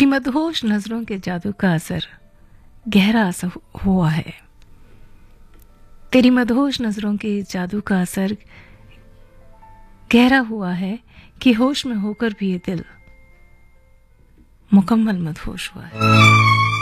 तेरी मदहोश नजरों के जादू का असर गहरा सा हुआ है। तेरी मदहोश नजरों के जादू का असर गहरा हुआ है कि होश में होकर भी ये दिल मुकम्मल मदहोश हुआ है।